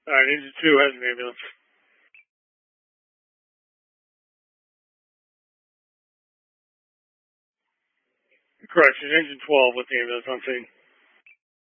Alright, Engine 2 has an ambulance. Correction, Engine 12 with the ambulance on scene.